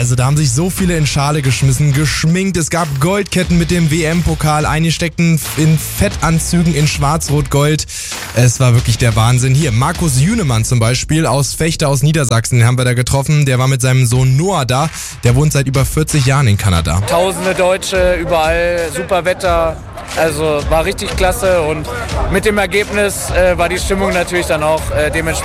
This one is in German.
also da haben sich so viele in Schale geschmissen, geschminkt. Es gab Goldketten mit dem WM-Pokal, einige steckten in Fettanzügen in Schwarz-Rot-Gold. Es war wirklich der Wahnsinn. Hier, Markus Jünemann zum Beispiel aus Vechta aus Niedersachsen, den haben wir da getroffen. Der war mit seinem Sohn Noah da. Der wohnt seit über 40 Jahren in Kanada. Tausende Deutsche, überall super Wetter. Also war richtig klasse und mit dem Ergebnis war die Stimmung natürlich dann auch dementsprechend